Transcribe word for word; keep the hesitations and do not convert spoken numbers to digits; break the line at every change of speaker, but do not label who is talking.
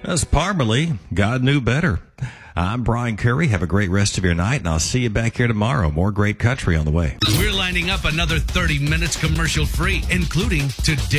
That's Parmalee. God knew better. I'm Brian Curry. Have a great rest of your night, and I'll see you back here tomorrow. More great country on the way.
We're lining up another thirty minutes commercial free, including today.